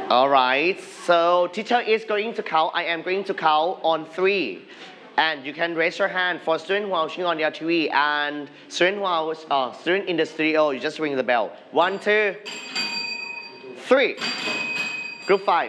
All right, so teacher is going to count. I am going to count on 3. And you can raise your hand for student who are watching on your TV and student who are student in the studio. You just ring the bell. 1, 2, 3. Group 5.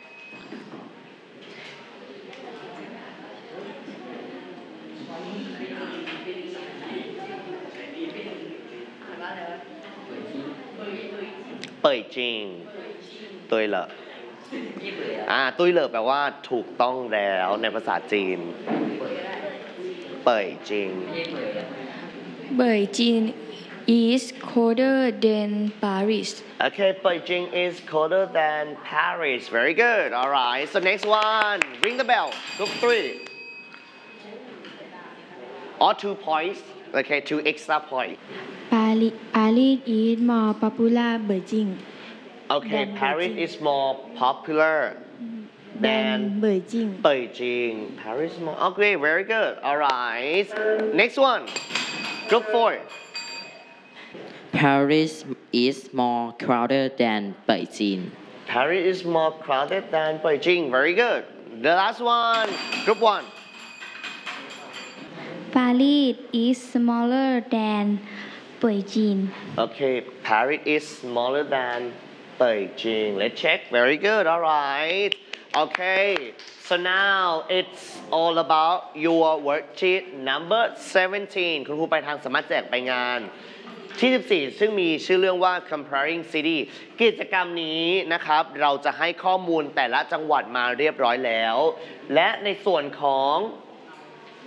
Beijing ตุ้ยเหรอตุ้ยเหรอแปลว่าถูกต้องแล้วในภาษาจีนเป่ยจิง Beijing is colder than Paris. Okay, Beijing is colder than Paris. Very good. All right. So next one, ring the bell. Group 3. Or 2 points. Okay, 2 extra points. Paris is more popular Beijing. Okay, Paris is more popular than Beijing. Beijing. Paris is more. Okay, very good. All right. Next one, Group 4. Paris is more crowded than Beijing. Paris is more crowded than Beijing. Very good. The last one, Group 1. Paris is smaller than Beijing. Okay, Paris is smaller than Beijing. Let's check. Very good. All right. Okay. So now it's all about your worksheet number 17 คุณครูไปทางสามารถแจกไปงานที่14ซึ่งมีชื่อเรื่องว่า comparing city กิจกรรมนี้นะครับเราจะให้ข้อมูลแต่ละจังหวัดมาเรียบร้อยแล้วและในส่วนของ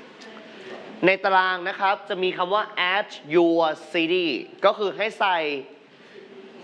ในตารางนะครับจะมีคำว่า at your city ก็คือให้ใส่